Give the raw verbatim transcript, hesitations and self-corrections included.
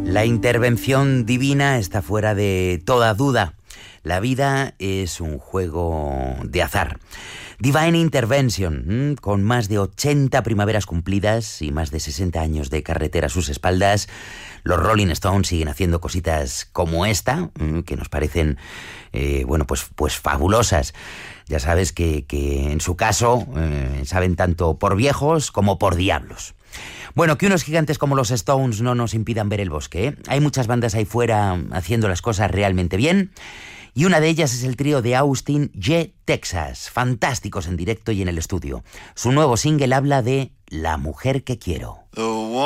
La intervención divina está fuera de toda duda. La vida es un juego de azar. Divine Intervention, con más de ochenta primaveras cumplidas y más de sesenta años de carretera a sus espaldas, los Rolling Stones siguen haciendo cositas como esta, que nos parecen, eh, bueno, pues, pues fabulosas. Ya sabes que, que en su caso eh, saben tanto por viejos como por diablos. Bueno, que unos gigantes como los Stones no nos impidan ver el bosque, ¿eh? Hay muchas bandas ahí fuera haciendo las cosas realmente bien. Y una de ellas es el trío de Austin G. Texas, fantásticos en directo y en el estudio. Su nuevo single habla de La mujer que quiero.